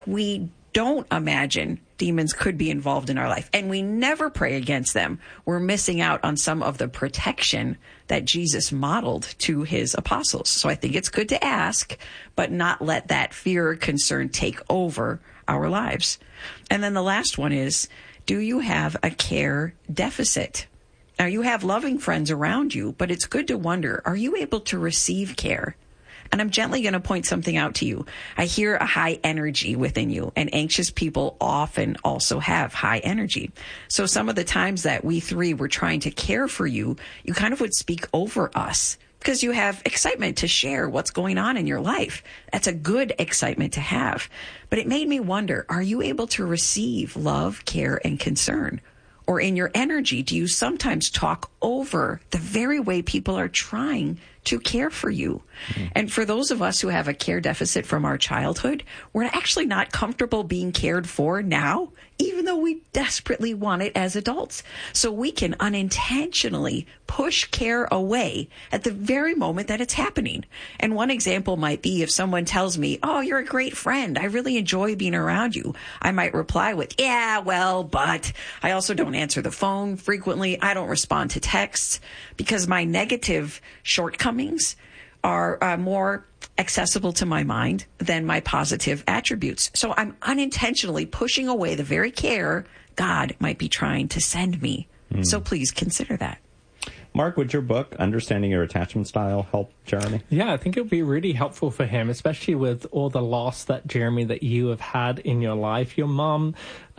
we don't imagine demons could be involved in our life, and we never pray against them, we're missing out on some of the protection that Jesus modeled to his apostles. So I think it's good to ask, but not let that fear or concern take over our lives. And then the last one is, do you have a care deficit? Now, you have loving friends around you, but it's good to wonder, are you able to receive care? And I'm gently going to point something out to you. I hear a high energy within you, and anxious people often also have high energy. So some of the times that we three were trying to care for you, you kind of would speak over us because you have excitement to share what's going on in your life. That's a good excitement to have. But it made me wonder, are you able to receive love, care, and concern? Or in your energy, do you sometimes talk over the very way people are trying to care for you? Mm-hmm. And for those of us who have a care deficit from our childhood, we're actually not comfortable being cared for now, even though we desperately want it as adults. So we can unintentionally push care away at the very moment that it's happening. And one example might be if someone tells me, oh, you're a great friend, I really enjoy being around you, I might reply with, yeah, well, but I also don't answer the phone frequently. I don't respond to texts because my negative shortcomings are more accessible to my mind than my positive attributes. So I'm unintentionally pushing away the very care God might be trying to send me. So please consider that. Mark, would your book, Understanding Your Attachment Style, help Jeremy? Yeah, I think it would be really helpful for him, especially with all the loss that, Jeremy, that you have had in your life. Your mom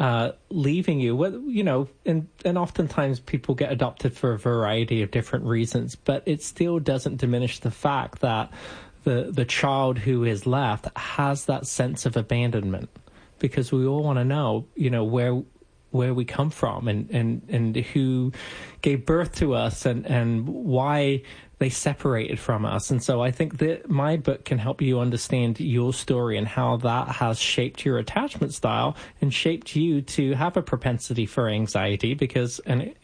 leaving you, you know, and oftentimes people get adopted for a variety of different reasons, but it still doesn't diminish the fact that the child who is left has that sense of abandonment, because we all want to know, you know, where we come from and who gave birth to us and why they separated from us. And so I think that my book can help you understand your story and how that has shaped your attachment style and shaped you to have a propensity for anxiety, because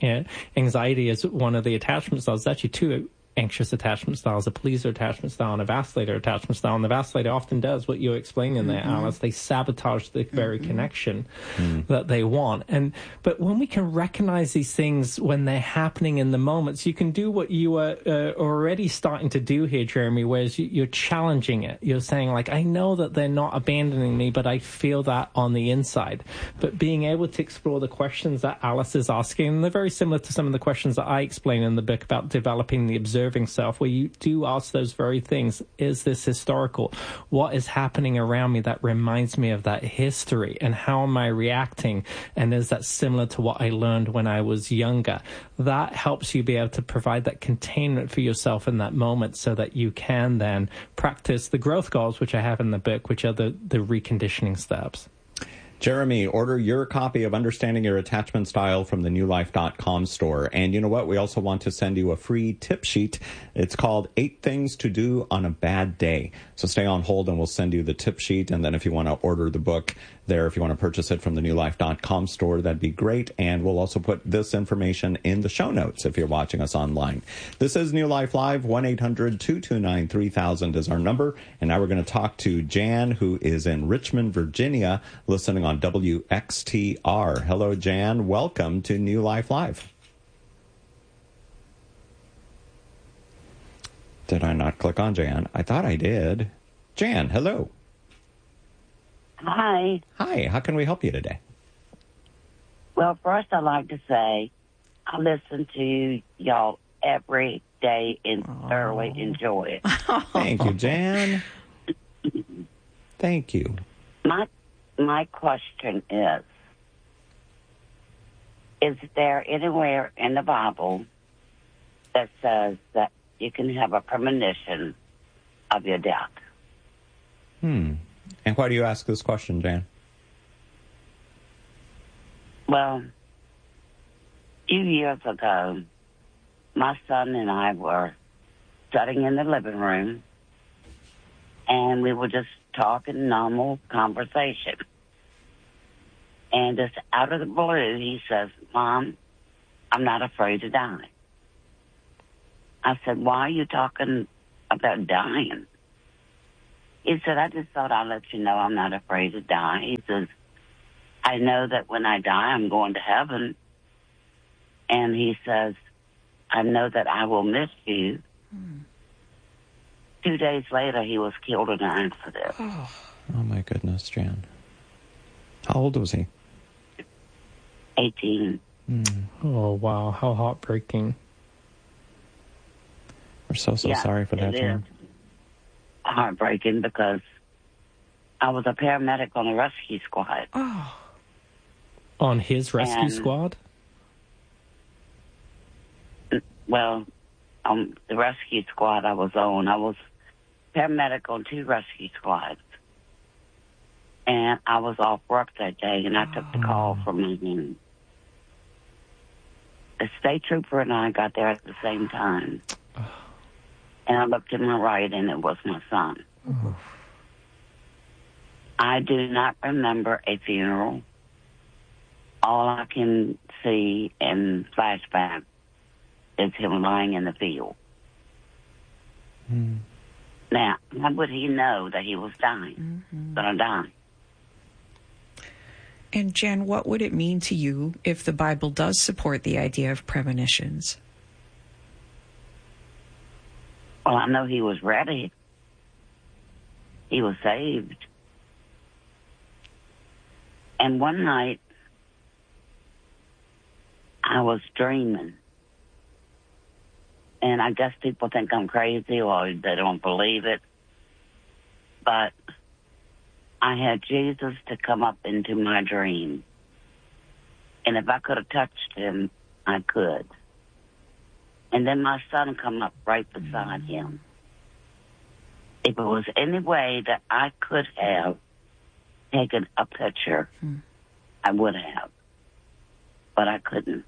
anxiety is one of the attachment styles. There's actually two anxious attachment styles, a pleaser attachment style and a vacillator attachment style. And the vacillator often does what you're explaining there, Alice. They sabotage the very connection that they want. But when we can recognize these things when they're happening in the moments, you can do what you are already starting to do here, Jeremy, whereas you're challenging it. You're saying, like, I know that they're not abandoning me, but I feel that on the inside. But being able to explore the questions that Alice is asking, and they're very similar to some of the questions that I explain in the book about developing the observing self, where you do ask those very things. Is this historical? What is happening around me that reminds me of that history? And how am I reacting? And is that similar to what I learned when I was younger? That helps you be able to provide that containment for yourself in that moment so that you can then practice the growth goals, which I have in the book, which are the reconditioning steps. Jeremy, order your copy of Understanding Your Attachment Style from the newlife.com store. And you know what? We also want to send you a free tip sheet. It's called 8 Things to Do on a Bad Day. So stay on hold and we'll send you the tip sheet. And then if you want to order the book there, if you want to purchase it from the newlife.com store, that'd be great. And we'll also put this information in the show notes if you're watching us online. This is New Life Live. 1-800-229-3000 is our number. And now we're going to talk to Jan, who is in Richmond, Virginia, listening on WXTR. Hello, Jan. Welcome to New Life Live. Did I not click on Jan? I thought I did. Jan, hello. Hi. Hi. How can we help you today? Well, first I'd like to say I listen to y'all every day and thoroughly enjoy it. Thank you, Jan. Thank you. My question is there anywhere in the Bible that says that you can have a premonition of your death? And why do you ask this question, Jan? Well, a few years ago, my son and I were sitting in the living room, and we were just talking normal conversation. And just out of the blue, he says, Mom, I'm not afraid to die. I said, why are you talking about dying? He said, I just thought I'd let you know I'm not afraid to die. He says, I know that when I die, I'm going to heaven. And he says, I know that I will miss you. 2 days later, he was killed in an accident. Oh, my goodness, Jan. How old was he? 18. Oh, wow. How heartbreaking. We're so sorry for that, Jan. Heartbreaking because I was a paramedic on a rescue squad. Oh. On his rescue squad? Well, on the rescue squad I was paramedic on 2 rescue squads. And I was off work that day, and I took the call from him. The state trooper and I got there at the same time. And I looked to my right, and it was my son. I do not remember a funeral. All I can see in flashback is him lying in the field. Now, how would he know that he was dying? Gonna die. And Jen, what would it mean to you if the Bible does support the idea of premonitions? Well, I know he was ready. He was saved. And one night, I was dreaming. And I guess people think I'm crazy or they don't believe it. But I had Jesus to come up into my dream. And if I could have touched him, I could. And then my son come up right beside him. If it was any way that I could have taken a picture, I would have. But I couldn't.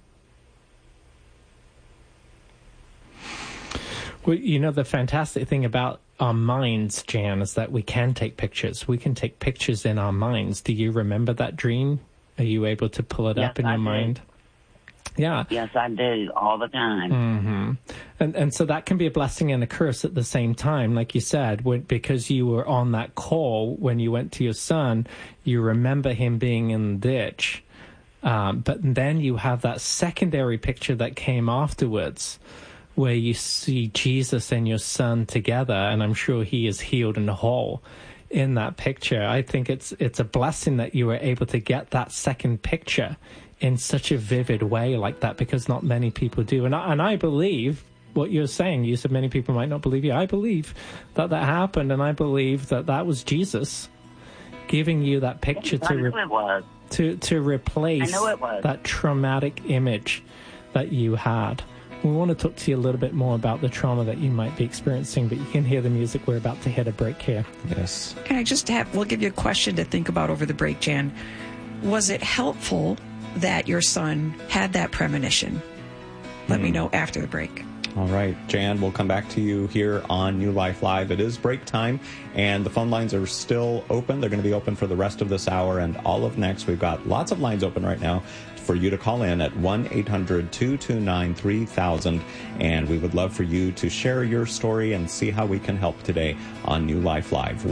Well, you know, the fantastic thing about our minds, Jan, is that we can take pictures. We can take pictures in our minds. Do you remember that dream? Are you able to pull it up in your mind? Yeah. Yes, I do, all the time. And so that can be a blessing and a curse at the same time. Like you said, because you were on that call when you went to your son, you remember him being in the ditch. But then you have that secondary picture that came afterwards where you see Jesus and your son together, and I'm sure he is healed and whole in that picture. I think it's a blessing that you were able to get that second picture in such a vivid way like that, because not many people do. And I believe what you're saying. You said many people might not believe you. I believe that happened, and I believe that was Jesus giving you that picture to replace that traumatic image that you had. We want to talk to you a little bit more about the trauma that you might be experiencing, but you can hear the music. We're about to hit a break here. Yes. Can I we'll give you a question to think about over the break, Jan. Was it helpful that your son had that premonition? Let me know after the break. All right, Jan, we'll come back to you here on New Life Live. It is break time, and the phone lines are still open. They're going to be open for the rest of this hour and all of next. We've got lots of lines open right now for you to call in at 1-800-229-3000, and we would love for you to share your story and see how we can help today on New Life Live.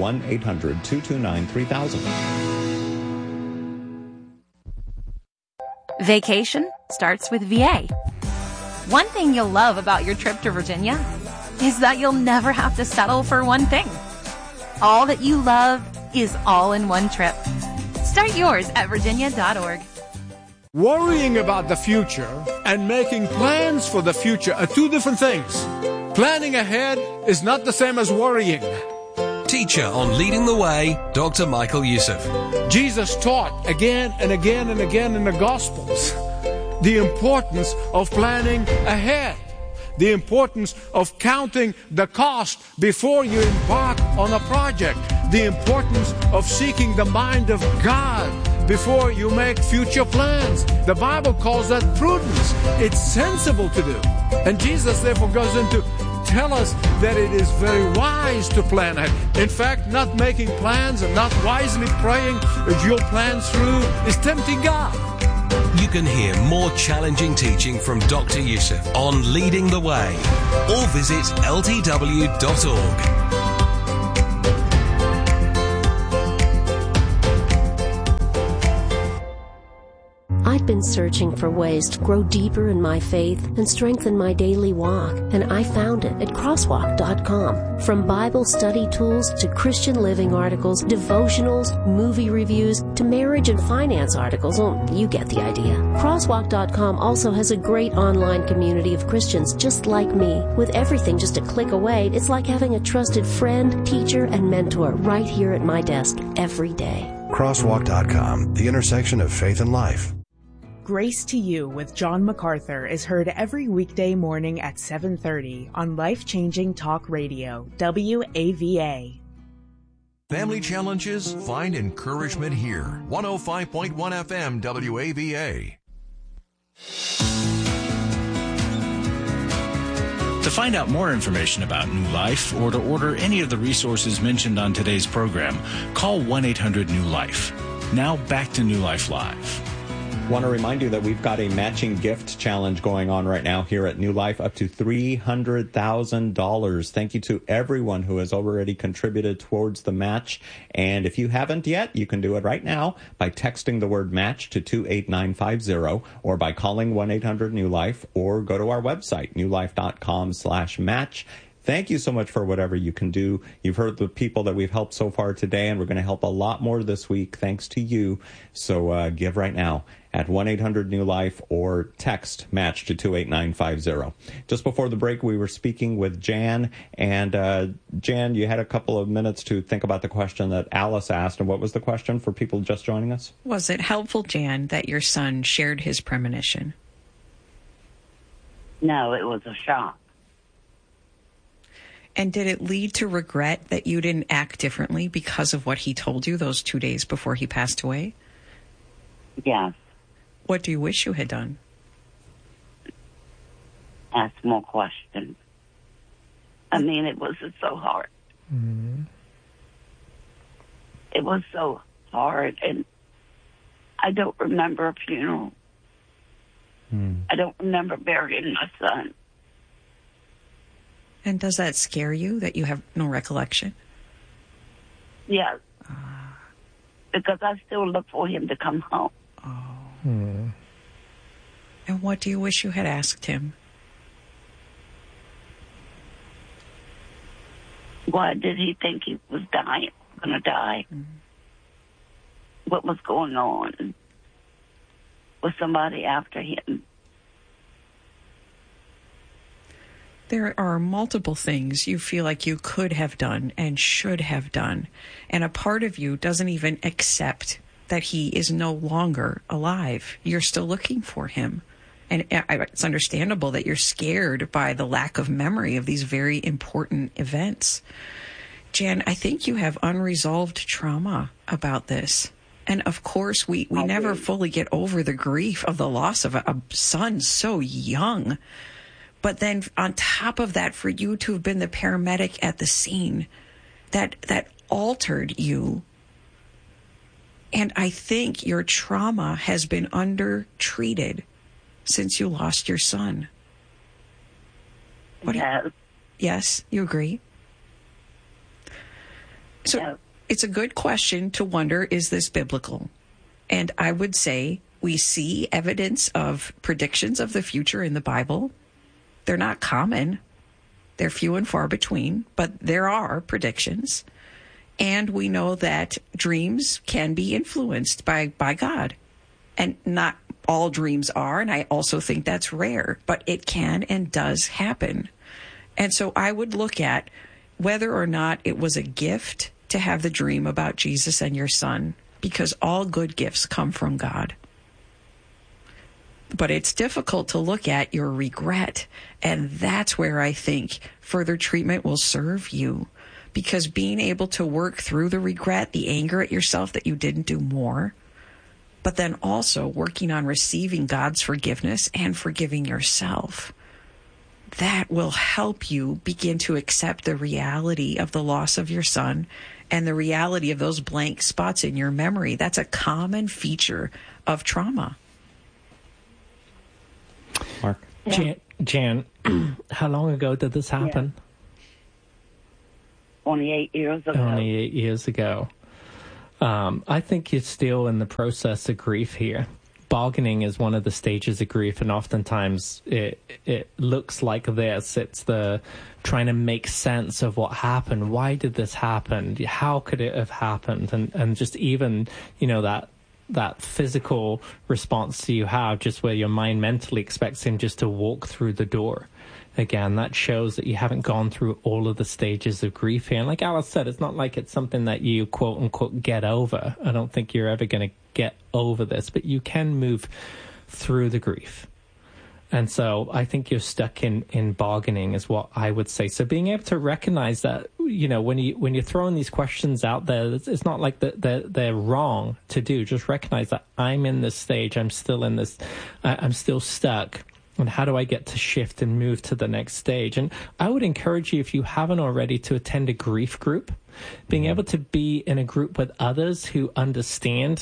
1-800-229-3000. Vacation starts with VA. One thing you'll love about your trip to Virginia is that you'll never have to settle for one thing. All that you love is all in one trip. Start yours at virginia.org. Worrying about the future and making plans for the future are two different things. Planning ahead is not the same as worrying. Teacher on Leading the Way, Dr. Michael Youssef. Jesus taught again and again and again in the Gospels the importance of planning ahead, the importance of counting the cost before you embark on a project, the importance of seeking the mind of God before you make future plans. The Bible calls that prudence. It's sensible to do. And Jesus therefore goes into tell us that it is very wise to plan ahead. In fact, not making plans and not wisely praying your plans through is tempting God. You can hear more challenging teaching from Dr. Youssef on Leading the Way, or visit ltw.org. I'd been searching for ways to grow deeper in my faith and strengthen my daily walk, and I found it at crosswalk.com. From Bible study tools to Christian living articles, devotionals, movie reviews, to marriage and finance articles, you get the idea. Crosswalk.com also has a great online community of Christians just like me. With everything just a click away, it's like having a trusted friend, teacher, and mentor right here at my desk every day. Crosswalk.com, the intersection of faith and life. Grace to You with John MacArthur is heard every weekday morning at 7:30 on Life-Changing Talk Radio, WAVA. Family challenges? Find encouragement here. 105.1 FM WAVA. To find out more information about New Life or to order any of the resources mentioned on today's program, call 1-800-NEW-LIFE. Now back to New Life Live. Want to remind you that we've got a matching gift challenge going on right now here at New Life, up to $300,000. Thank you to everyone who has already contributed towards the match. And if you haven't yet, you can do it right now by texting the word match to 28950 or by calling 1-800-NEW-LIFE or go to our website, newlife.com/match. Thank you so much for whatever you can do. You've heard the people that we've helped so far today, and we're going to help a lot more this week thanks to you. So give right now at 1-800-NEW-LIFE or text match to 28950. Just before the break, we were speaking with Jan. And Jan, you had a couple of minutes to think about the question that Alice asked. And what was the question for people just joining us? Was it helpful, Jan, that your son shared his premonition? No, it was a shock. And did it lead to regret that you didn't act differently because of what he told you those 2 days before he passed away? Yes. What do you wish you had done? Ask more questions. I mean, it wasn't so hard. Mm-hmm. It was so hard, and I don't remember a funeral. I don't remember burying my son. And does that scare you that you have no recollection? Yes. Because I still look for him to come home. And what do you wish you had asked him? Why did he think he was going to die? What was going on? Was somebody after him? There are multiple things you feel like you could have done and should have done. And a part of you doesn't even accept that he is no longer alive. You're still looking for him. And it's understandable that you're scared by the lack of memory of these very important events. Jan, I think you have unresolved trauma about this. And of course, we never fully get over the grief of the loss of a son so young. But then on top of that, for you to have been the paramedic at the scene, that altered you. And I think your trauma has been undertreated since you lost your son. Yes, you agree? So it's a good question to wonder, is this biblical? And I would say we see evidence of predictions of the future in the Bible. They're not common. They're few and far between, but there are predictions. And we know that dreams can be influenced by God. And not all dreams are, and I also think that's rare, but it can and does happen. And so I would look at whether or not it was a gift to have the dream about Jesus and your son, because all good gifts come from God. But it's difficult to look at your regret, and that's where I think further treatment will serve you, because being able to work through the regret, the anger at yourself that you didn't do more, but then also working on receiving God's forgiveness and forgiving yourself, that will help you begin to accept the reality of the loss of your son and the reality of those blank spots in your memory. That's a common feature of trauma. Mark? Jan, how long ago did this happen? 28 years ago. Only 8 years ago. I think you're still in the process of grief here. bargaining is one of the stages of grief, and oftentimes it looks like this. It's the trying to make sense of what happened. Why did this happen? How could it have happened? And just even, that physical response you have, just where your mind mentally expects him just to walk through the door. Again, that shows that you haven't gone through all of the stages of grief here. And like Alice said, it's not like it's something that you, quote unquote, get over. I don't think you're ever going to get over this, but you can move through the grief. And so I think you're stuck in bargaining is what I would say. So being able to recognize that, when you're throwing these questions out there, it's not like they're wrong to do. Just recognize that I'm in this stage. I'm still in this. I'm still stuck. And how do I get to shift and move to the next stage? And I would encourage you, if you haven't already, to attend a grief group. Being able to be in a group with others who understand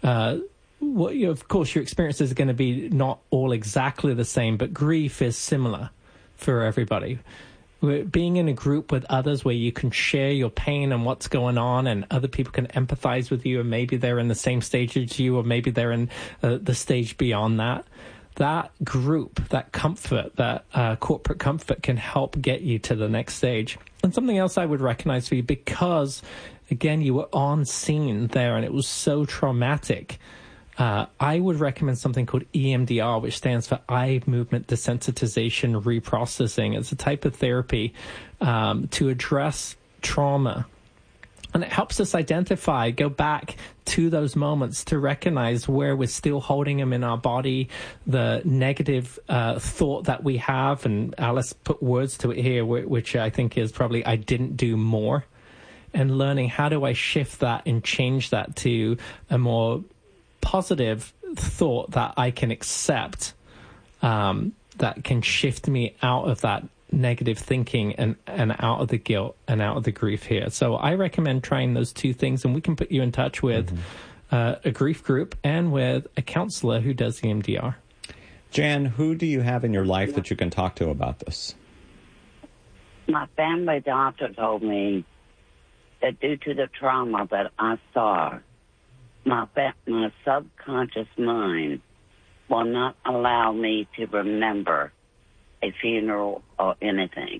of course, your experiences are going to be not all exactly the same, but grief is similar for everybody. Being in a group with others where you can share your pain and what's going on, and other people can empathize with you, and maybe they're in the same stage as you, or maybe they're in the stage beyond that. That group, that comfort, that corporate comfort can help get you to the next stage. And something else I would recognize for you, because, again, you were on scene there and it was so traumatic, I would recommend something called EMDR, which stands for Eye Movement Desensitization Reprocessing. It's a type of therapy to address trauma. And it helps us go back to those moments to recognize where we're still holding them in our body, the negative thought that we have. And Alice put words to it here, which I think is probably, I didn't do more. And learning, how do I shift that and change that to a more positive thought that I can accept, that can shift me out of that negative thinking and out of the guilt and out of the grief here. So I recommend trying those two things, and we can put you in touch with a grief group and with a counselor who does EMDR. Jan, who do you have in your life that you can talk to about this? My family doctor told me that due to the trauma that I saw, my subconscious mind will not allow me to remember a funeral or anything.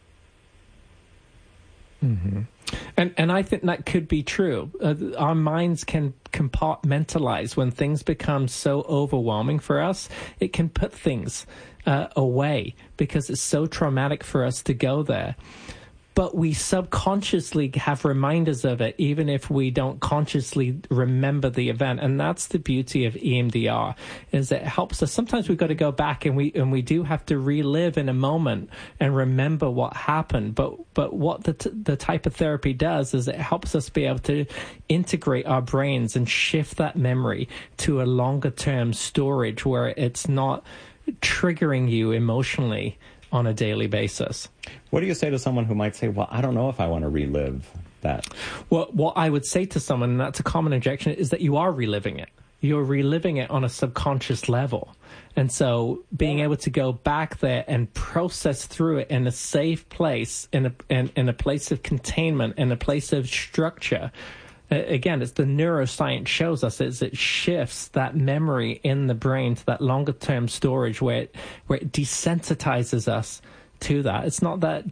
Mm-hmm. And I think that could be true. Our minds can compartmentalize when things become so overwhelming for us. It can put things away because it's so traumatic for us to go there. But we subconsciously have reminders of it, even if we don't consciously remember the event. And that's the beauty of EMDR, is it helps us. Sometimes we've got to go back and we do have to relive in a moment and remember what happened. But what the type of therapy does is it helps us be able to integrate our brains and shift that memory to a longer term storage where it's not triggering you emotionally on a daily basis. What do you say to someone who might say, well, I don't know if I want to relive that? Well, what I would say to someone, and that's a common objection, is that you are reliving it. You're reliving it on a subconscious level. And so being able to go back there and process through it in a safe place, in a place of containment, in a place of structure. Again, it's the neuroscience shows us is it shifts that memory in the brain to that longer term storage where it desensitizes us to that. It's not that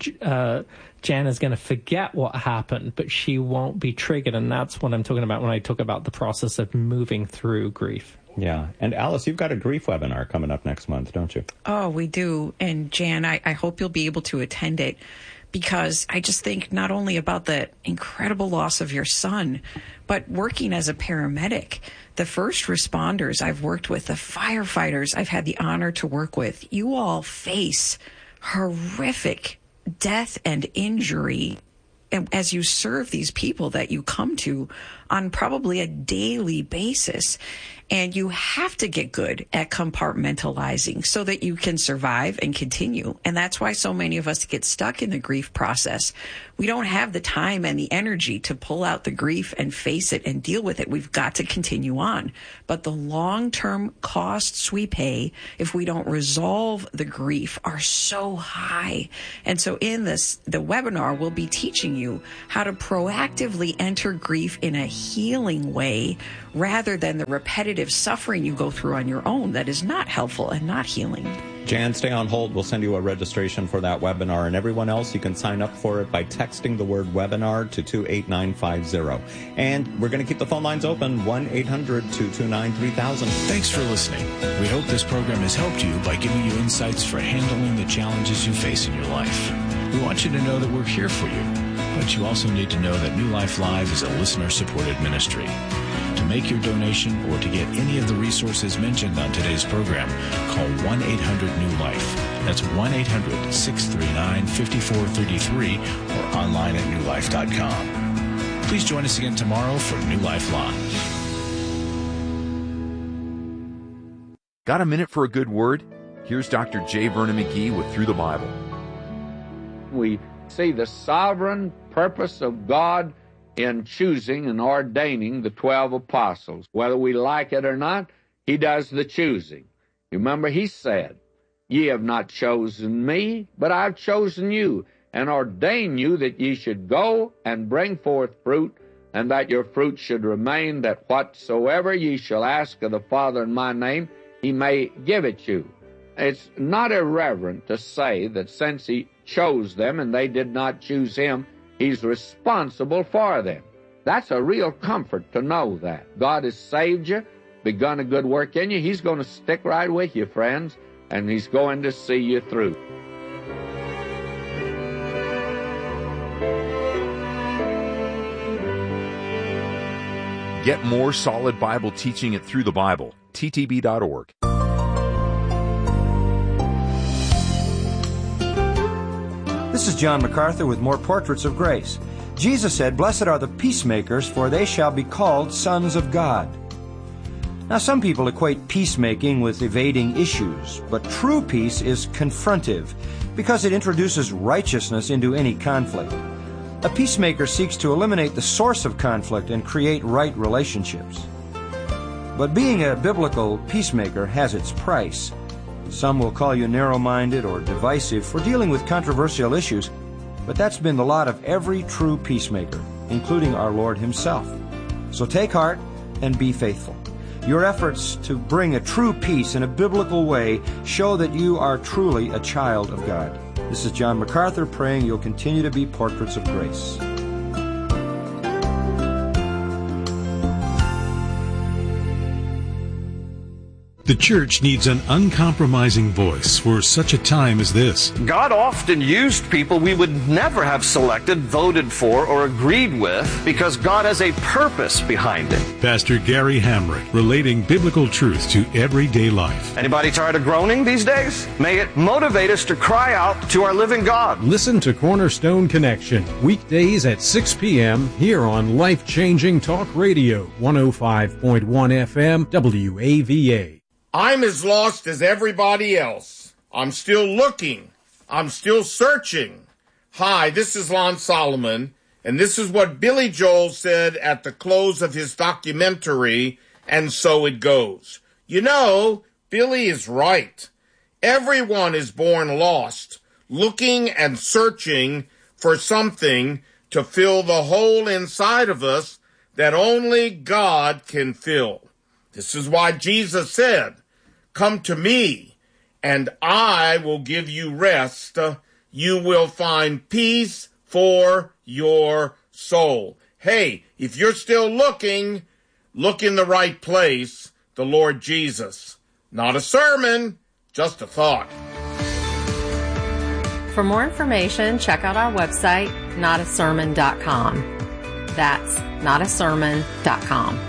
Jan is going to forget what happened, but she won't be triggered. And that's what I'm talking about when I talk about the process of moving through grief. Yeah. And Alice, you've got a grief webinar coming up next month, don't you? Oh, we do. And Jan, I hope you'll be able to attend it, because I just think not only about the incredible loss of your son, but working as a paramedic, the first responders I've worked with, the firefighters I've had the honor to work with, you all face horrific death and injury as you serve these people that you come to on probably a daily basis. And you have to get good at compartmentalizing so that you can survive and continue. And that's why so many of us get stuck in the grief process. We don't have the time and the energy to pull out the grief and face it and deal with it. We've got to continue on. But the long-term costs we pay if we don't resolve the grief are so high. And so in the webinar, we'll be teaching you how to proactively enter grief in a healing way rather than the repetitive suffering you go through on your own that is not helpful and not healing. Jan, stay on hold. We'll send you a registration for that webinar. And everyone else, you can sign up for it by texting the word webinar to 28950. And we're going to keep the phone lines open, 1-800-229-3000. Thanks for listening. We hope this program has helped you by giving you insights for handling the challenges you face in your life. We want you to know that we're here for you, but you also need to know that New Life Live is a listener-supported ministry. To make your donation or to get any of the resources mentioned on today's program, call 1-800-NEW-LIFE. That's 1-800-639-5433 or online at newlife.com. Please join us again tomorrow for New Life Live. Got a minute for a good word? Here's Dr. J. Vernon McGee with Through the Bible. We see the sovereign purpose of God in choosing and ordaining the 12 apostles. Whether we like it or not, he does the choosing. Remember, he said, "Ye have not chosen me, but I've chosen you, and ordained you that ye should go and bring forth fruit, and that your fruit should remain, that whatsoever ye shall ask of the Father in my name, he may give it you." It's not irreverent to say that since he chose them and they did not choose him, he's responsible for them. That's a real comfort to know that. God has saved you, begun a good work in you. He's going to stick right with you, friends, and he's going to see you through. Get more solid Bible teaching at Through the Bible, ttb.org. This is John MacArthur with more Portraits of Grace. Jesus said, "Blessed are the peacemakers, for they shall be called sons of God." Now, some people equate peacemaking with evading issues, but true peace is confrontive because it introduces righteousness into any conflict. A peacemaker seeks to eliminate the source of conflict and create right relationships. But being a biblical peacemaker has its price. Some will call you narrow-minded or divisive for dealing with controversial issues, but that's been the lot of every true peacemaker, including our Lord himself. So take heart and be faithful. Your efforts to bring a true peace in a biblical way show that you are truly a child of God. This is John MacArthur praying you'll continue to be Portraits of Grace. The church needs an uncompromising voice for such a time as this. God often used people we would never have selected, voted for, or agreed with because God has a purpose behind it. Pastor Gary Hamrick, relating biblical truth to everyday life. Anybody tired of groaning these days? May it motivate us to cry out to our living God. Listen to Cornerstone Connection, weekdays at 6 p.m. here on Life Changing Talk Radio, 105.1 FM, WAVA. I'm as lost as everybody else. I'm still looking. I'm still searching. Hi, this is Lon Solomon, and this is what Billy Joel said at the close of his documentary, And So It Goes. You know, Billy is right. Everyone is born lost, looking and searching for something to fill the hole inside of us that only God can fill. This is why Jesus said, "Come to me, and I will give you rest. You will find peace for your soul." Hey, if you're still looking, look in the right place, the Lord Jesus. Not a sermon, just a thought. For more information, check out our website, notasermon.com. That's notasermon.com.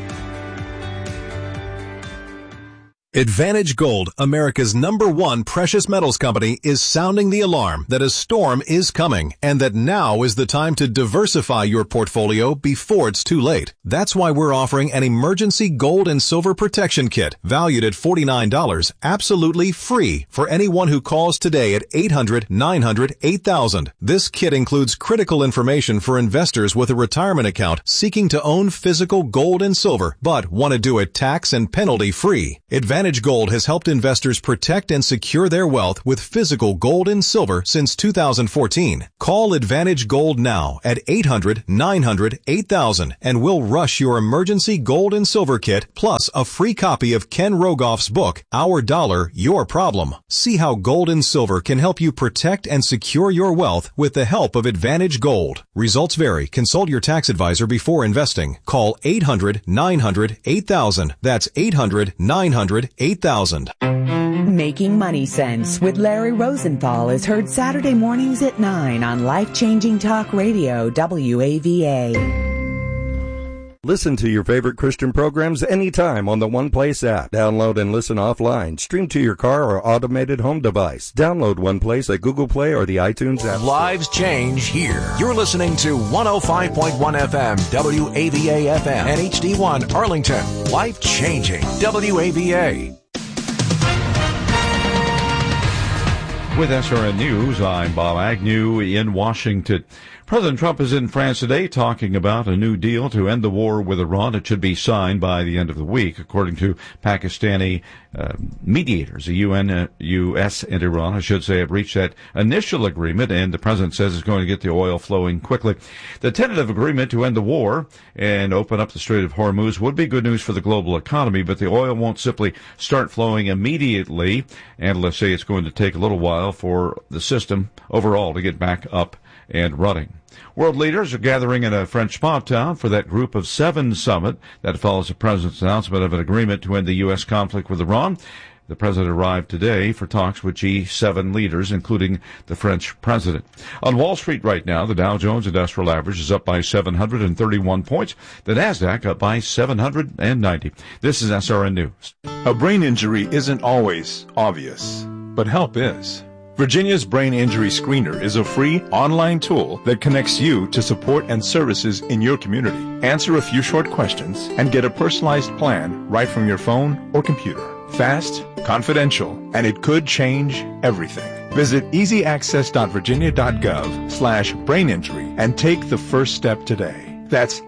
Advantage Gold, America's #1 precious metals company, is sounding the alarm that a storm is coming and that now is the time to diversify your portfolio before it's too late. That's why we're offering an emergency gold and silver protection kit valued at $49, absolutely free for anyone who calls today at 800-900-8000. This kit includes critical information for investors with a retirement account seeking to own physical gold and silver but want to do it tax and penalty free. Advantage Advantage Gold has helped investors protect and secure their wealth with physical gold and silver since 2014. Call Advantage Gold now at 800-900-8000 and we'll rush your emergency gold and silver kit plus a free copy of Ken Rogoff's book, Our Dollar, Your Problem. See how gold and silver can help you protect and secure your wealth with the help of Advantage Gold. Results vary. Consult your tax advisor before investing. Call 800-900-8000. That's 800-900-8000. Making Money Sense with Larry Rosenthal is heard Saturday mornings at 9 on Life-Changing Talk Radio, WAVA. Listen to your favorite Christian programs anytime on the One Place app. Download and listen offline. Stream to your car or automated home device. Download One Place at Google Play or the iTunes app. Lives change here. You're listening to 105.1 FM, WAVA FM, and HD1 Arlington. Life changing, WAVA. With SRN News, I'm Bob Agnew in Washington. President Trump is in France today talking about a new deal to end the war with Iran. It should be signed by the end of the week, according to Pakistani mediators. The U.S. and Iran, I should say, have reached that initial agreement, and the president says it's going to get the oil flowing quickly. The tentative agreement to end the war and open up the Strait of Hormuz would be good news for the global economy, but the oil won't simply start flowing immediately. Analysts say it's going to take a little while for the system overall to get back up and running. World leaders are gathering in a French port town for that Group of Seven summit that follows the president's announcement of an agreement to end the U.S. conflict with Iran. The president arrived today for talks with G7 leaders, including the French president. On Wall Street right now, the Dow Jones Industrial Average is up by 731 points. The NASDAQ up by 790. This is SRN News. A brain injury isn't always obvious, but help is. Virginia's Brain Injury Screener is a free online tool that connects you to support and services in your community. Answer a few short questions and get a personalized plan right from your phone or computer. Fast, confidential, and it could change everything. Visit easyaccess.virginia.gov/braininjury and take the first step today. That's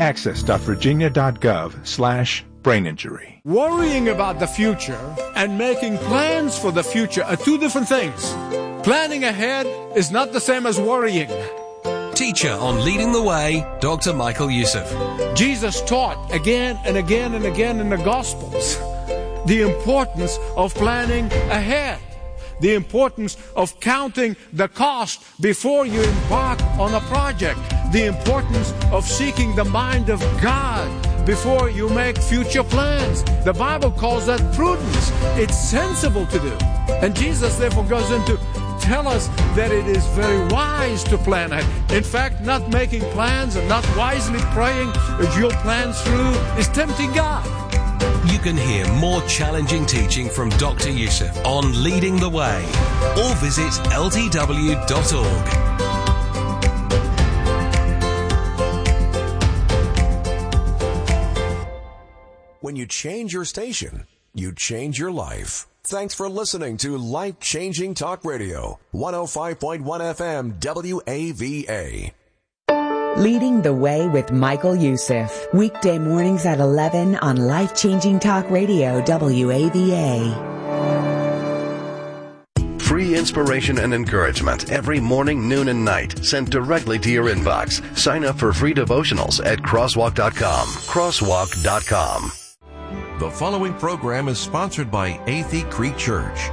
easyaccess.virginia.gov/braininjury. Worrying about the future and making plans for the future are two different things. Planning ahead is not the same as worrying. Teacher on Leading the Way, Dr. Michael Youssef. Jesus taught again and again and again in the Gospels the importance of planning ahead, the importance of counting the cost before you embark on a project, the importance of seeking the mind of God before you make future plans. The Bible calls that prudence. It's sensible to do. And Jesus therefore goes into tell us that it is very wise to plan ahead. In fact, not making plans and not wisely praying your plans through is tempting God. You can hear more challenging teaching from Dr. Youssef on Leading the Way, or visit ltw.org. When you change your station, you change your life. Thanks for listening to Life-Changing Talk Radio, 105.1 FM WAVA. Leading the Way with Michael Youssef. Weekday mornings at 11 on Life-Changing Talk Radio, WAVA. Free inspiration and encouragement every morning, noon, and night, sent directly to your inbox. Sign up for free devotionals at crosswalk.com. Crosswalk.com. The following program is sponsored by Athey Creek Church.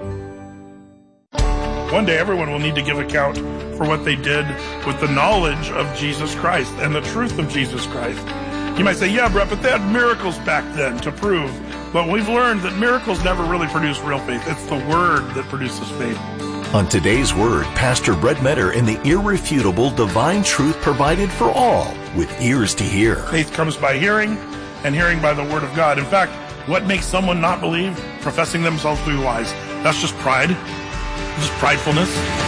One day everyone will need to give account for what they did with the knowledge of Jesus Christ and the truth of Jesus Christ. You might say, yeah, Brett, but they had miracles back then to prove. But we've learned that miracles never really produce real faith. It's the Word that produces faith. On today's Word, Pastor Brett Metter in the irrefutable divine truth provided for all with ears to hear. Faith comes by hearing, and hearing by the Word of God. In fact, what makes someone not believe? Professing themselves to be wise. That's just pride. Just pridefulness.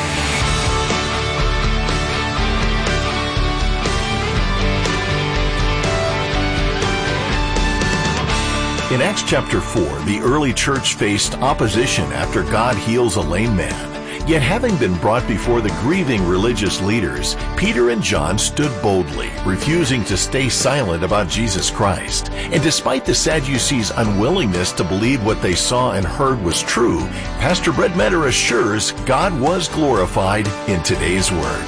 In Acts chapter 4, the early church faced opposition after God heals a lame man. Yet having been brought before the grieving religious leaders, Peter and John stood boldly, refusing to stay silent about Jesus Christ. And despite the Sadducees' unwillingness to believe what they saw and heard was true, Pastor Brett Metter assures God was glorified in today's Word.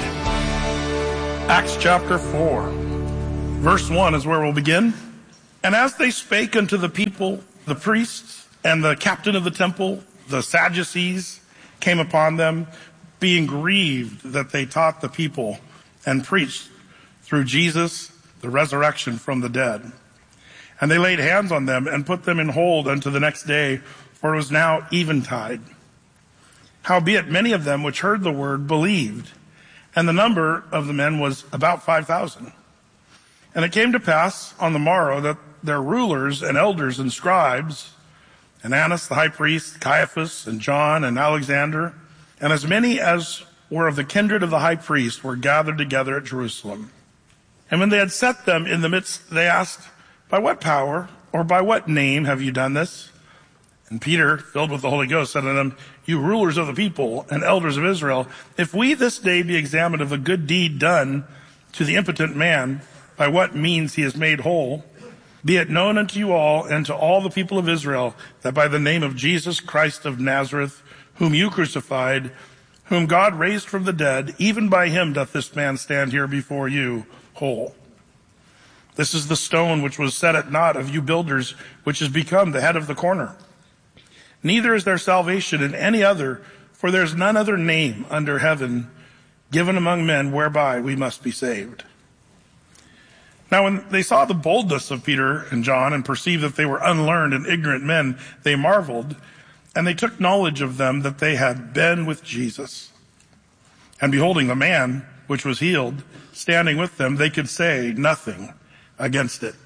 Acts chapter 4, verse 1 is where we'll begin. And as they spake unto the people, the priests and the captain of the temple, the Sadducees, came upon them, being grieved that they taught the people and preached through Jesus the resurrection from the dead. And they laid hands on them and put them in hold unto the next day, for it was now eventide. Howbeit many of them which heard the word believed, and the number of the men was about 5,000. And it came to pass on the morrow that their rulers and elders and scribes, and Annas the high priest, Caiaphas, and John, and Alexander, and as many as were of the kindred of the high priest, were gathered together at Jerusalem. And when they had set them in the midst, they asked, By what power or by what name have you done this? And Peter, filled with the Holy Ghost, said unto them, You rulers of the people and elders of Israel, if we this day be examined of a good deed done to the impotent man, by what means he is made whole, be it known unto you all and to all the people of Israel that by the name of Jesus Christ of Nazareth, whom you crucified, whom God raised from the dead, even by him doth this man stand here before you whole. This is the stone which was set at naught of you builders, which has become the head of the corner. Neither is there salvation in any other, for there is none other name under heaven given among men whereby we must be saved. Now when they saw the boldness of Peter and John and perceived that they were unlearned and ignorant men, they marveled, and they took knowledge of them that they had been with Jesus. And beholding the man which was healed, standing with them, they could say nothing against it.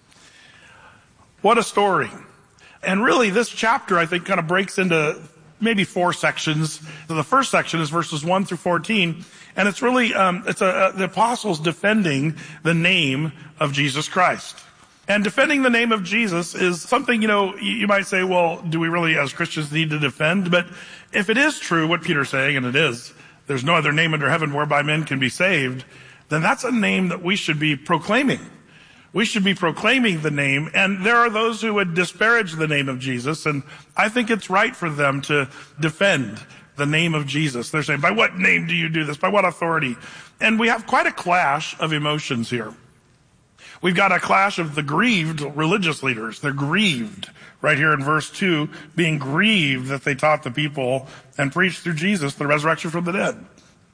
What a story. And really this chapter, I think, kind of breaks into maybe 4 sections. So the first section is verses 1 through 14. And it's really, the apostles defending the name of Jesus Christ. And defending the name of Jesus is something, you might say, well, do we really as Christians need to defend? But if it is true, what Peter's saying, and it is, there's no other name under heaven whereby men can be saved, then that's a name that we should be proclaiming. We should be proclaiming the name, and there are those who would disparage the name of Jesus, and I think it's right for them to defend the name of Jesus. They're saying, by what name do you do this? By what authority? And we have quite a clash of emotions here. We've got a clash of the grieved religious leaders. They're grieved right here in verse 2, being grieved that they taught the people and preached through Jesus the resurrection from the dead.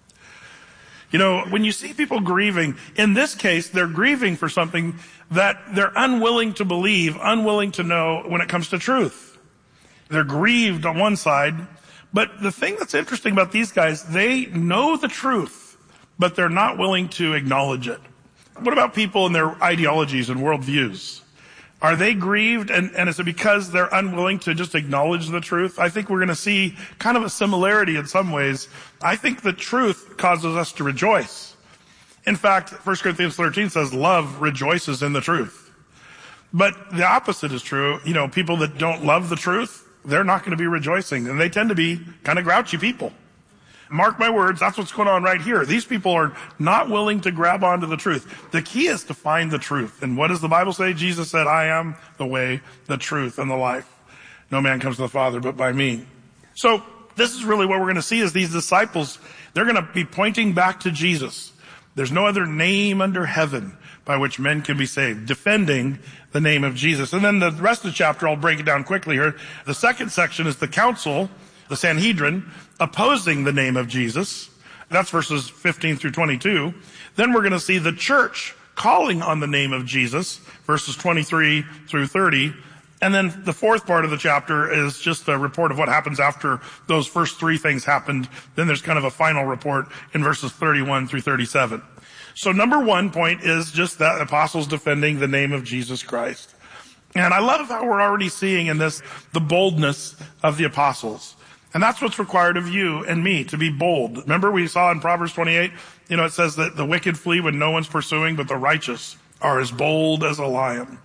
When you see people grieving, in this case, they're grieving for something that they're unwilling to believe, unwilling to know when it comes to truth. They're grieved on one side, but the thing that's interesting about these guys, they know the truth, but they're not willing to acknowledge it. What about people and their ideologies and worldviews? Are they grieved, and is it because they're unwilling to just acknowledge the truth? I think we're going to see kind of a similarity in some ways. I think the truth causes us to rejoice. In fact, 1 Corinthians 13 says love rejoices in the truth. But the opposite is true. People that don't love the truth, they're not going to be rejoicing, and they tend to be kind of grouchy people. Mark my words, that's what's going on right here. These people are not willing to grab onto the truth. The key is to find the truth. And what does the Bible say? Jesus said, I am the way, the truth, and the life. No man comes to the Father but by me. So this is really what we're going to see is these disciples, they're going to be pointing back to Jesus. There's no other name under heaven by which men can be saved, defending the name of Jesus. And then the rest of the chapter, I'll break it down quickly here. The second section is the council, the Sanhedrin, opposing the name of Jesus. That's verses 15 through 22. Then we're going to see the church calling on the name of Jesus, verses 23 through 30. And then the fourth part of the chapter is just a report of what happens after those first 3 things happened. Then there's kind of a final report in verses 31 through 37. So number 1 point is just that apostles defending the name of Jesus Christ. And I love how we're already seeing in this the boldness of the apostles. And that's what's required of you and me, to be bold. Remember we saw in Proverbs 28, it says that the wicked flee when no one's pursuing, but the righteous are as bold as a lion.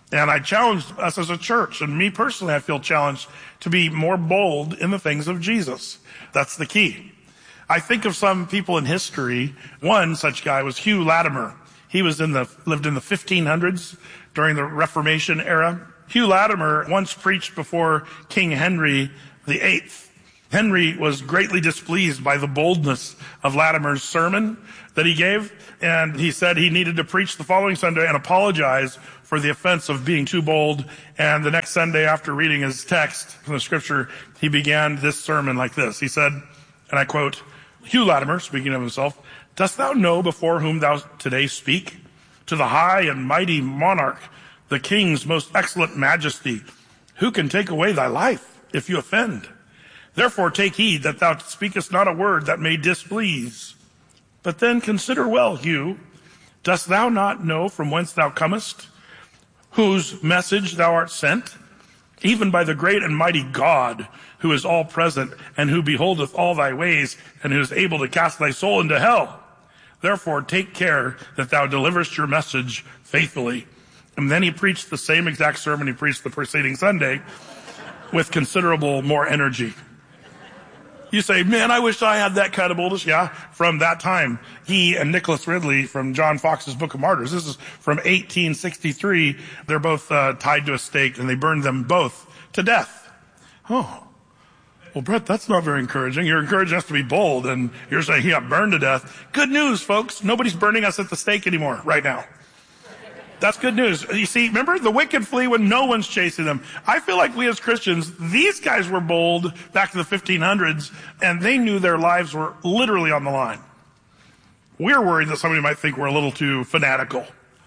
And I challenge us as a church, and me personally, I feel challenged to be more bold in the things of Jesus. That's the key. I think of some people in history. One such guy was Hugh Latimer. He lived in the 1500s during the Reformation era. Hugh Latimer once preached before King Henry VIII. Henry was greatly displeased by the boldness of Latimer's sermon that he gave, and he said he needed to preach the following Sunday and apologize for the offense of being too bold. And the next Sunday, after reading his text from the scripture, he began this sermon like this. He said, and I quote, "Hugh Latimer, speaking of himself, dost thou know before whom thou today speak? To the high and mighty monarch, the king's most excellent majesty, who can take away thy life if you offend? Therefore take heed that thou speakest not a word that may displease. But then consider well, Hugh, dost thou not know from whence thou comest, whose message thou art sent? Even by the great and mighty God, who is all present, and who beholdeth all thy ways, and who is able to cast thy soul into hell. Therefore take care that thou deliverest your message faithfully." And then he preached the same exact sermon he preached the preceding Sunday with considerable more energy. You say, man, I wish I had that kind of boldness. Yeah, from that time. He and Nicholas Ridley from John Fox's Book of Martyrs. This is from 1863. They're both tied to a stake, and they burned them both to death. Oh. Well, Brett, that's not very encouraging. You're encouraging us to be bold, and you're saying he got burned to death. Good news, folks. Nobody's burning us at the stake anymore right now. That's good news. You see, remember, the wicked flee when no one's chasing them. I feel like we as Christians, these guys were bold back in the 1500s, and they knew their lives were literally on the line. We're worried that somebody might think we're a little too fanatical,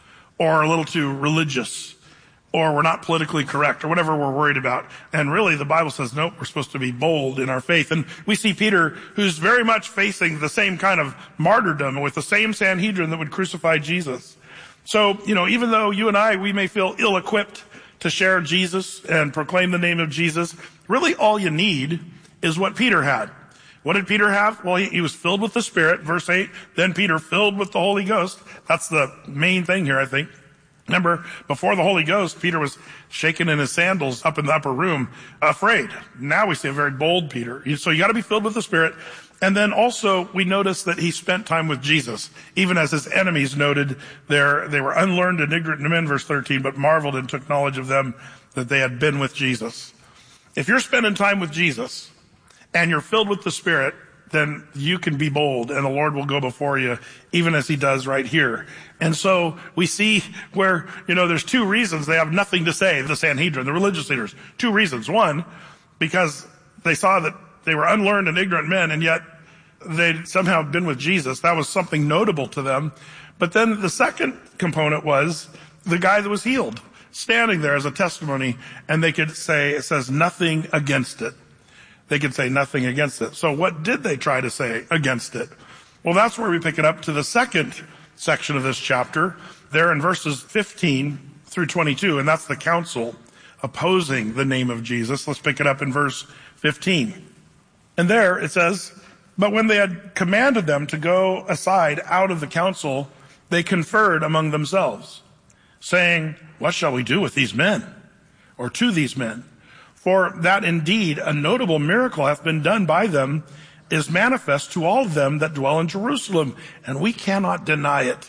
or a little too religious, or we're not politically correct, or whatever we're worried about. And really, the Bible says, nope, we're supposed to be bold in our faith. And we see Peter, who's very much facing the same kind of martyrdom with the same Sanhedrin that would crucify Jesus. So, even though you and I, we may feel ill-equipped to share Jesus and proclaim the name of Jesus, really all you need is what Peter had. What did Peter have? Well, he was filled with the Spirit, verse 8. Then Peter filled with the Holy Ghost. That's the main thing here, I think. Remember, before the Holy Ghost, Peter was shaking in his sandals up in the upper room, afraid. Now we see a very bold Peter. So you got to be filled with the Spirit. And then also, we notice that he spent time with Jesus, even as his enemies noted they were unlearned and ignorant men, verse 13, but marveled and took knowledge of them that they had been with Jesus. If you're spending time with Jesus and you're filled with the Spirit, then you can be bold, and the Lord will go before you, even as he does right here. And so we see where, there's two reasons they have nothing to say, the Sanhedrin, the religious leaders. Two reasons. One, because they saw that they were unlearned and ignorant men, and yet they'd somehow been with Jesus. That was something notable to them. But then the second component was the guy that was healed, standing there as a testimony, and they could say, it says nothing against it. They could say nothing against it. So what did they try to say against it? Well, that's where we pick it up to the second section of this chapter, there in verses 15 through 22, and that's the council opposing the name of Jesus. Let's pick it up in verse 15. And there it says, "But when they had commanded them to go aside out of the council, they conferred among themselves, saying, What shall we do with these men? Or to these men? For that indeed a notable miracle hath been done by them is manifest to all of them that dwell in Jerusalem, and we cannot deny it."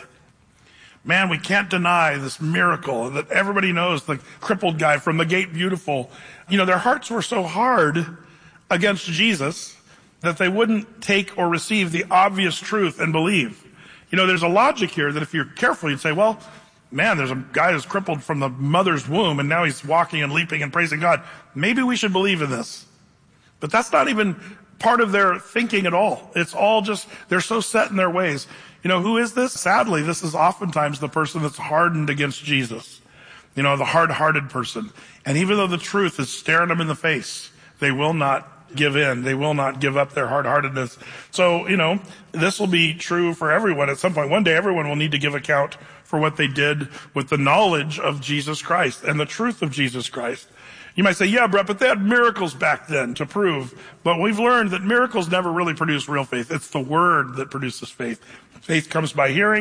Man, we can't deny this miracle that everybody knows, the crippled guy from the Gate Beautiful. Their hearts were so hard against Jesus that they wouldn't take or receive the obvious truth and believe. There's a logic here that if you're careful, you'd say, well, man, there's a guy who's crippled from the mother's womb, and now he's walking and leaping and praising God. Maybe we should believe in this. But that's not even part of their thinking at all. It's all just, they're so set in their ways. Who is this? Sadly, this is oftentimes the person that's hardened against Jesus. The hard-hearted person. And even though the truth is staring them in the face, they will not give in. They will not give up their hard-heartedness. So, this will be true for everyone at some point. One day, everyone will need to give account for what they did with the knowledge of Jesus Christ and the truth of Jesus Christ. You might say, yeah, Brett, but they had miracles back then to prove. But we've learned that miracles never really produce real faith. It's the word that produces faith. Faith comes by hearing,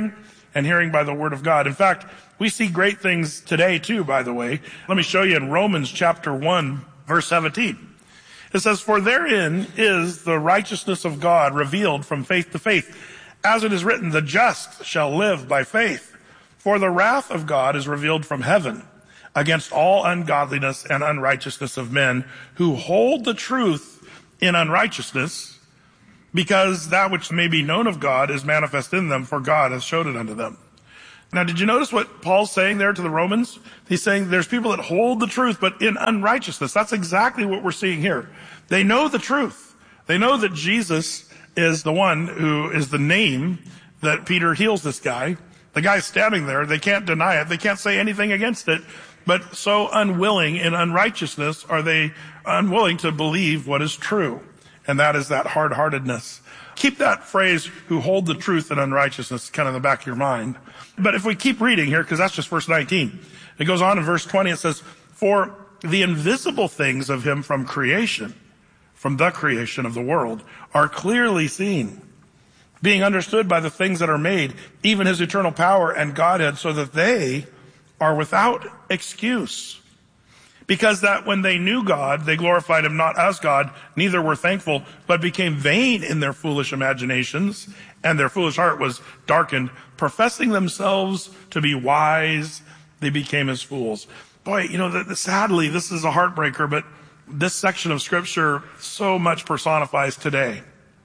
and hearing by the word of God. In fact, we see great things today too, by the way. Let me show you in Romans chapter 1, verse 17. It says, "For therein is the righteousness of God revealed from faith to faith. As it is written, the just shall live by faith. For the wrath of God is revealed from heaven against all ungodliness and unrighteousness of men who hold the truth in unrighteousness, because that which may be known of God is manifest in them, for God has showed it unto them." Now, did you notice what Paul's saying there to the Romans? He's saying there's people that hold the truth, but in unrighteousness. That's exactly what we're seeing here. They know the truth. They know that Jesus is the one who is the name that Peter heals this guy. The guy's standing there. They can't deny it. They can't say anything against it. But so unwilling in unrighteousness are they unwilling to believe what is true. And that is that hard-heartedness. Keep that phrase, who hold the truth in unrighteousness, kind of in the back of your mind. But if we keep reading here, because that's just verse 19, it goes on in verse 20, it says, "For the invisible things of him from creation, from the creation of the world, are clearly seen, being understood by the things that are made, even his eternal power and Godhead, so that they are without excuse. Because that when they knew God, they glorified him not as God, neither were thankful, but became vain in their foolish imaginations, and their foolish heart was darkened. Professing themselves to be wise, they became as fools." Boy, sadly, this is a heartbreaker, but this section of Scripture so much personifies today.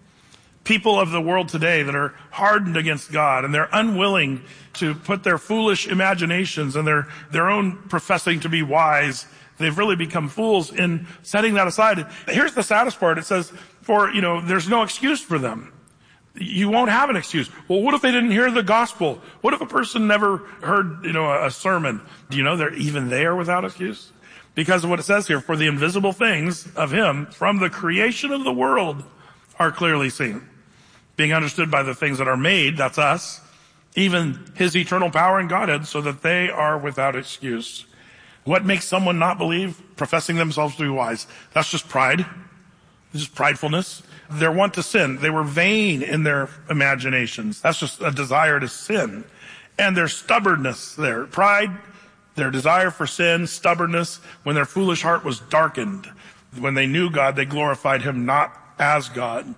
People of the world today that are hardened against God, and they're unwilling to put their foolish imaginations and their own professing to be wise. They've really become fools in setting that aside. Here's the saddest part. It says, there's no excuse for them. You won't have an excuse. Well, what if they didn't hear the gospel? What if a person never heard, a sermon? Do you know they're even there without excuse? Because of what it says here, "For the invisible things of him from the creation of the world are clearly seen, being understood by the things that are made," that's us, "even his eternal power and Godhead, so that they are without excuse." What makes someone not believe? Professing themselves to be wise. That's just pride. It's just pridefulness. They're wont to sin. They were vain in their imaginations. That's just a desire to sin. And their stubbornness, their pride, their desire for sin, stubbornness, when their foolish heart was darkened. When they knew God, they glorified him not as God.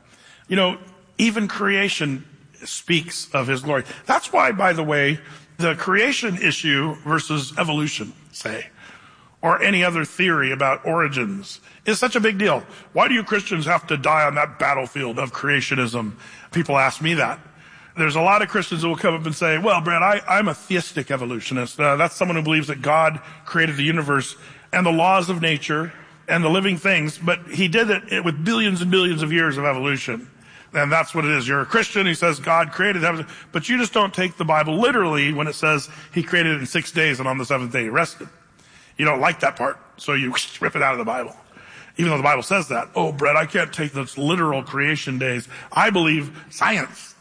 Even creation speaks of his glory. That's why, by the way, the creation issue versus evolution, say, or any other theory about origins is such a big deal. Why do you Christians have to die on that battlefield of creationism? People ask me that. There's a lot of Christians who will come up and say, well, Brad, I'm a theistic evolutionist. That's someone who believes that God created the universe and the laws of nature and the living things, but he did it with billions and billions of years of evolution. And that's what it is. You're a Christian who says God created heaven, but you just don't take the Bible literally when it says he created it in 6 days and on the seventh day he rested. You don't like that part, so you rip it out of the Bible. Even though the Bible says that. Oh, Brett, I can't take those literal creation days. I believe science.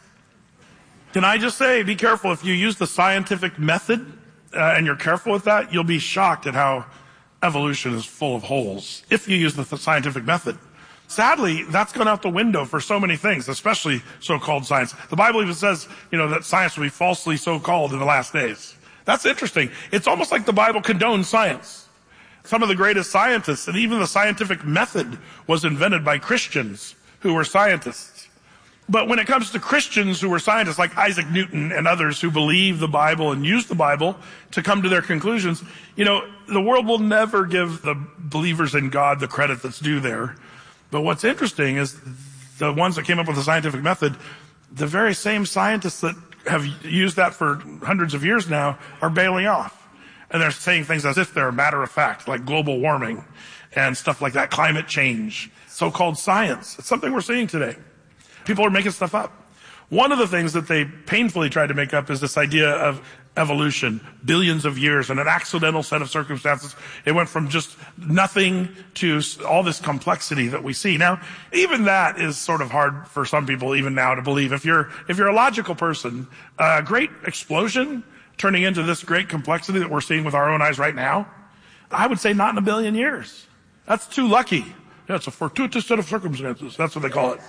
Can I just say, be careful. If you use the scientific method and you're careful with that, you'll be shocked at how evolution is full of holes if you use the scientific method. Sadly, that's gone out the window for so many things, especially so-called science. The Bible even says, that science will be falsely so-called in the last days. That's interesting. It's almost like the Bible condones science. Some of the greatest scientists, and even the scientific method, was invented by Christians who were scientists. But when it comes to Christians who were scientists, like Isaac Newton and others who believe the Bible and use the Bible to come to their conclusions, the world will never give the believers in God the credit that's due there. But what's interesting is the ones that came up with the scientific method, the very same scientists that have used that for hundreds of years now are bailing off. And they're saying things as if they're a matter of fact, like global warming and stuff like that, climate change, so-called science. It's something we're seeing today. People are making stuff up. One of the things that they painfully tried to make up is this idea of evolution, billions of years and an accidental set of circumstances. It went from just nothing to all this complexity that we see. Now, even that is sort of hard for some people even now to believe. If you're a logical person, a great explosion turning into this great complexity that we're seeing with our own eyes right now, I would say not in a billion years. That's too lucky. It's a fortuitous set of circumstances. That's what they call it.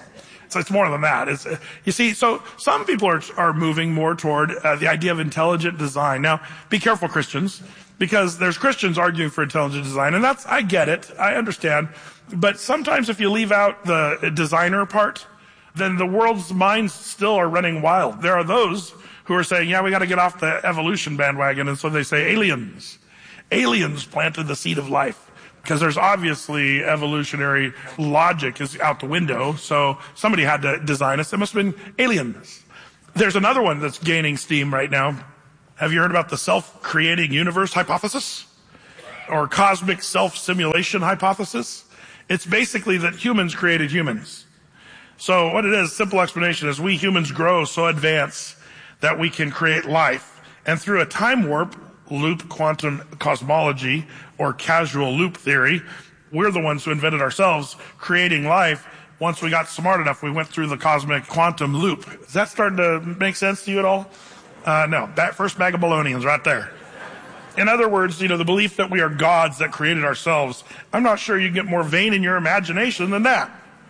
So it's more than that. You see, so some people are moving more toward the idea of intelligent design. Now, be careful, Christians, because there's Christians arguing for intelligent design, and I get it, I understand. But sometimes if you leave out the designer part, then the world's minds still are running wild. There are those who are saying, yeah, we got to get off the evolution bandwagon, and so they say aliens. Aliens planted the seed of life. Because there's obviously evolutionary logic is out the window, so somebody had to design us. It must have been aliens. There's another one that's gaining steam right now. Have you heard about the self-creating universe hypothesis? Or cosmic self-simulation hypothesis? It's basically that humans created humans. So what it is, simple explanation is we humans grow so advanced that we can create life. And through a time warp, loop quantum cosmology, or casual loop theory, we're the ones who invented ourselves creating life. Once we got smart enough, we went through the cosmic quantum loop. Is that starting to make sense to you at all? No, that first bag of balonians right there. In other words, the belief that we are gods that created ourselves. I'm not sure you can get more vain in your imagination than that.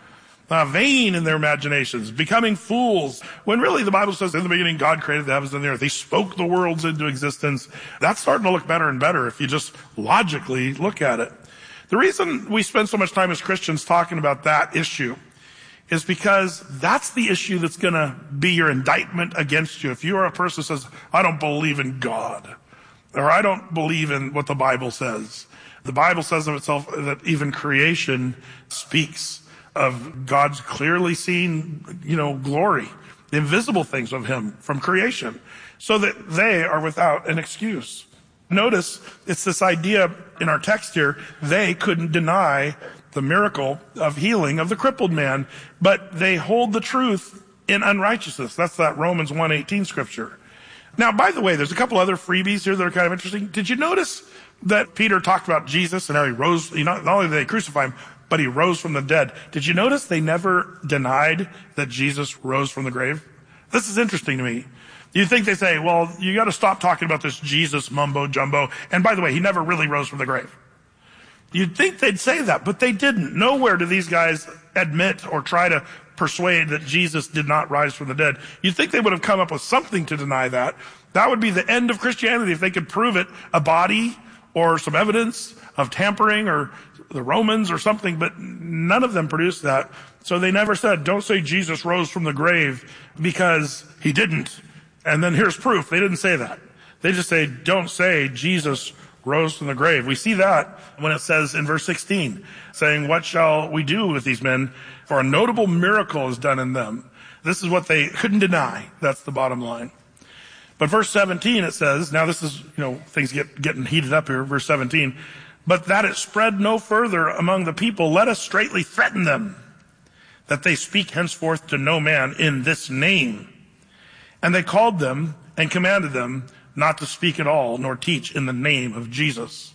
Vain in their imaginations, becoming fools. When really the Bible says in the beginning God created the heavens and the earth. He spoke the worlds into existence. That's starting to look better and better if you just logically look at it. The reason we spend so much time as Christians talking about that issue is because that's the issue that's going to be your indictment against you. If you are a person who says, I don't believe in God, or I don't believe in what the Bible says. The Bible says of itself that even creation speaks of God's clearly seen, glory, the invisible things of him from creation, so that they are without an excuse. Notice it's this idea in our text here, they couldn't deny the miracle of healing of the crippled man, but they hold the truth in unrighteousness. That's that Romans 1:18 scripture. Now, by the way, there's a couple other freebies here that are kind of interesting. Did you notice that Peter talked about Jesus and how he rose, not only did they crucify him, but he rose from the dead. Did you notice they never denied that Jesus rose from the grave? This is interesting to me. You'd think they say, well, you got to stop talking about this Jesus mumbo jumbo. And by the way, he never really rose from the grave. You'd think they'd say that, but they didn't. Nowhere do these guys admit or try to persuade that Jesus did not rise from the dead. You'd think they would have come up with something to deny that. That would be the end of Christianity if they could prove it, a body or some evidence of tampering or the Romans or something, but none of them produced that. So they never said, don't say Jesus rose from the grave because he didn't. And then here's proof. They didn't say that. They just say, don't say Jesus rose from the grave. We see that when it says in verse 16, saying, what shall we do with these men? For a notable miracle is done in them. This is what they couldn't deny. That's the bottom line. But verse 17, it says, now this is, things getting heated up here. Verse 17, but that it spread no further among the people, let us straitly threaten them, that they speak henceforth to no man in this name. And they called them and commanded them not to speak at all, nor teach in the name of Jesus.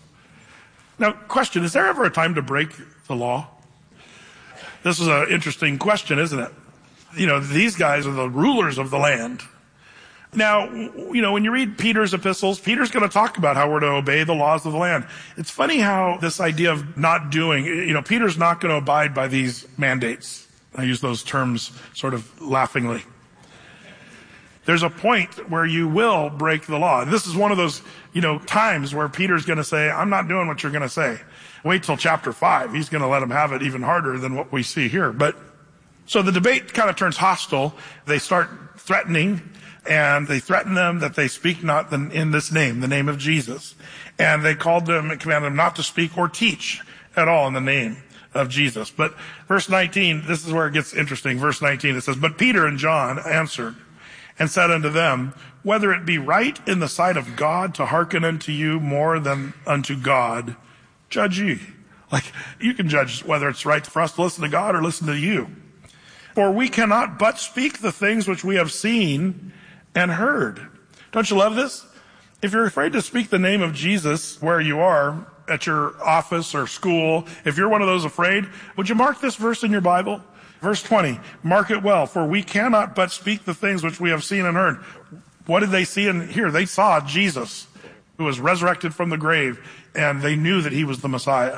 Now, question, is there ever a time to break the law? This is an interesting question, isn't it? These guys are the rulers of the land. Now, when you read Peter's epistles, Peter's going to talk about how we're to obey the laws of the land. It's funny how this idea of not doing, Peter's not going to abide by these mandates. I use those terms sort of laughingly. There's a point where you will break the law. And this is one of those, times where Peter's going to say, I'm not doing what you're going to say. Wait till chapter 5. He's going to let them have it even harder than what we see here. But so the debate kind of turns hostile. They start threatening, and they threaten them that they speak not in this name, the name of Jesus. And they called them and commanded them not to speak or teach at all in the name of Jesus. But verse 19, this is where it gets interesting. Verse 19, it says, but Peter and John answered and said unto them, whether it be right in the sight of God to hearken unto you more than unto God, judge ye. You can judge whether it's right for us to listen to God or listen to you. For we cannot but speak the things which we have seen and heard. Don't you love this? If you're afraid to speak the name of Jesus where you are, at your office or school, if you're one of those afraid, would you mark this verse in your Bible? Verse 20, mark it well, for we cannot but speak the things which we have seen and heard. What did they see and hear? They saw Jesus, who was resurrected from the grave, and they knew that he was the Messiah.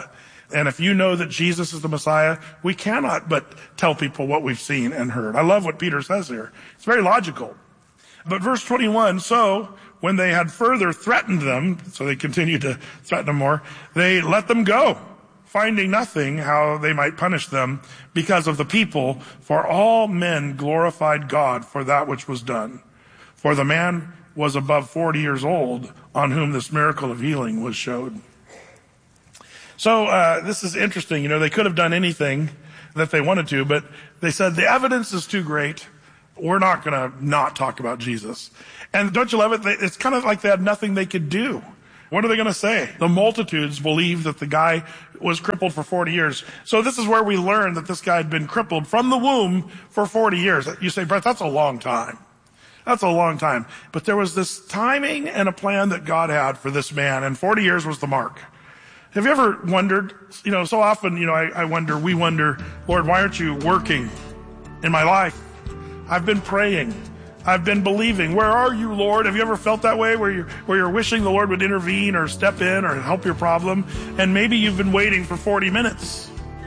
And if you know that Jesus is the Messiah, we cannot but tell people what we've seen and heard. I love what Peter says here. It's very logical. But verse 21, so when they had further threatened them, so they continued to threaten them more, they let them go, finding nothing how they might punish them because of the people, for all men glorified God for that which was done. For the man was above 40 years old on whom this miracle of healing was showed. So this is interesting. They could have done anything that they wanted to, but they said the evidence is too great. We're not going to not talk about Jesus. And don't you love it? It's kind of like they had nothing they could do. What are they going to say? The multitudes believed that the guy was crippled for 40 years. So this is where we learn that this guy had been crippled from the womb for 40 years. You say, Brett, that's a long time. That's a long time. But there was this timing and a plan that God had for this man, and 40 years was the mark. Have you ever wondered, so often, we wonder, Lord, why aren't you working in my life? I've been praying. I've been believing. Where are you, Lord? Have you ever felt that way where you're wishing the Lord would intervene or step in or help your problem? And maybe you've been waiting for 40 minutes.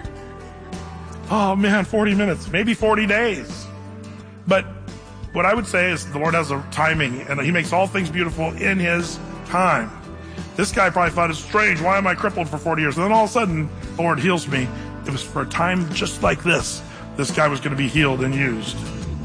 Oh man, 40 minutes, maybe 40 days. But what I would say is the Lord has a timing, and he makes all things beautiful in his time. This guy probably thought it's strange. Why am I crippled for 40 years? And then all of a sudden, the Lord heals me. It was for a time just like this. This guy was going to be healed and used.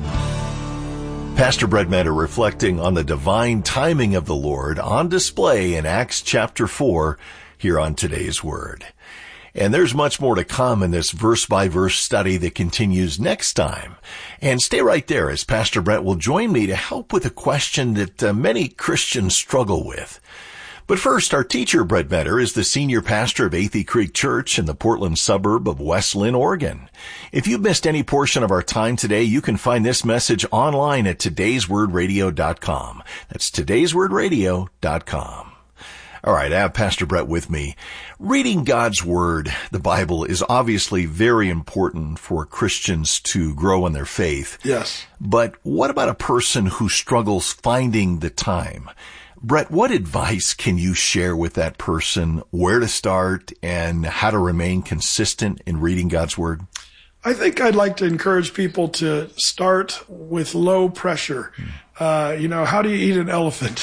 Pastor Brett Meador reflecting on the divine timing of the Lord on display in Acts chapter 4 here on Today's Word. And there's much more to come in this verse-by-verse study that continues next time. And stay right there as Pastor Brett will join me to help with a question that many Christians struggle with. But first, our teacher, Brett Meador, is the senior pastor of Athey Creek Church in the Portland suburb of West Linn, Oregon. If you've missed any portion of our time today, you can find this message online at today'swordradio.com. That's today'swordradio.com. All right, I have Pastor Brett with me. Reading God's Word, the Bible, is obviously very important for Christians to grow in their faith. Yes. But what about a person who struggles finding the time? Brett, what advice can you share with that person, where to start and how to remain consistent in reading God's Word? I think I'd like to encourage people to start with low pressure. How do you eat an elephant?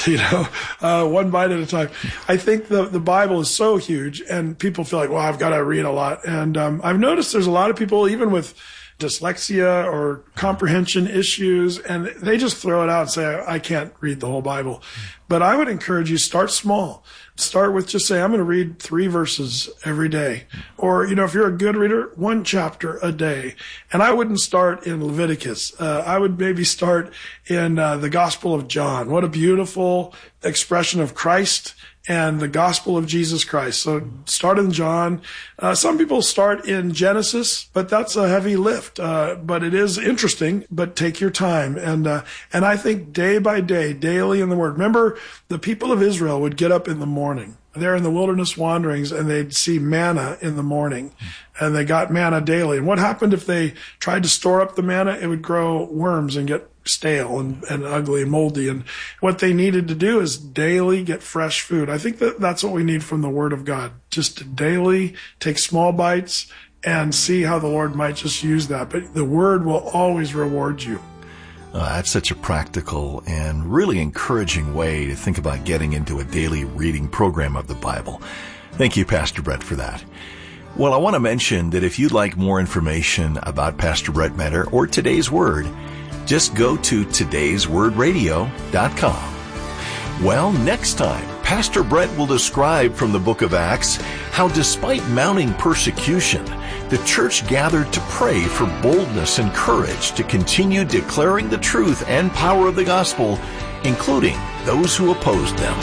One bite at a time. I think the Bible is so huge and people feel like, well, I've got to read a lot. And I've noticed there's a lot of people, even with dyslexia or comprehension issues, and they just throw it out and say, I can't read the whole Bible. But I would encourage you, start small. Start with just say, I'm going to read 3 verses every day. Or, if you're a good reader, 1 chapter a day. And I wouldn't start in Leviticus. I would maybe start in the Gospel of John. What a beautiful expression of Christ and the gospel of Jesus Christ. So start in John. Some people start in Genesis, but that's a heavy lift. But it is interesting, but take your time. And I think day by day, daily in the Word. Remember, the people of Israel would get up in the morning. They're in the wilderness wanderings and they'd see manna in the morning, and they got manna daily. And what happened if they tried to store up the manna? It would grow worms and get stale and ugly and moldy. And what they needed to do is daily get fresh food. I think that's what we need from the Word of God. Just to daily take small bites and see how the Lord might just use that. But the Word will always reward you. That's such a practical and really encouraging way to think about getting into a daily reading program of the Bible. Thank you, Pastor Brett, for that. Well, I want to mention that if you'd like more information about Pastor Brett Meador or Today's Word, just go to today'swordradio.com. Well, next time, Pastor Brett will describe from the book of Acts how despite mounting persecution, the church gathered to pray for boldness and courage to continue declaring the truth and power of the gospel, including those who opposed them.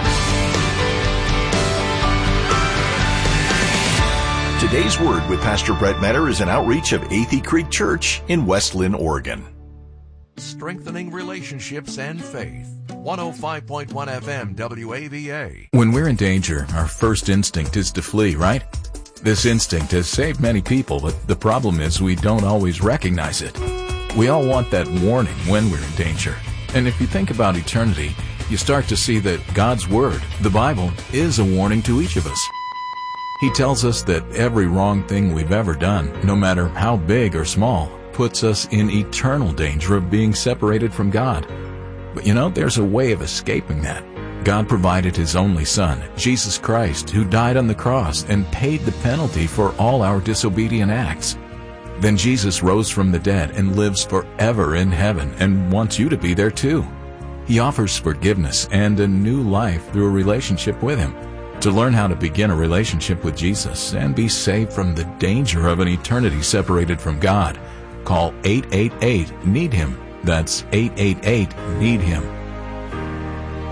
Today's Word with Pastor Brett Meador is an outreach of Athey Creek Church in West Linn, Oregon. Strengthening relationships and faith. 105.1 FM WAVA. When we're in danger, our first instinct is to flee, right? This instinct has saved many people, but the problem is we don't always recognize it. We all want that warning when we're in danger. And if you think about eternity, you start to see that God's Word, the Bible, is a warning to each of us. He tells us that every wrong thing we've ever done, no matter how big or small, puts us in eternal danger of being separated from God. But there's a way of escaping that. God provided His only Son, Jesus Christ, who died on the cross and paid the penalty for all our disobedient acts. Then Jesus rose from the dead and lives forever in heaven and wants you to be there too. He offers forgiveness and a new life through a relationship with Him. To learn how to begin a relationship with Jesus and be saved from the danger of an eternity separated from God, call 888-NEED-HIM. That's 888-NEED-HIM.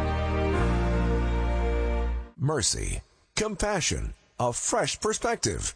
Mercy, compassion, a fresh perspective.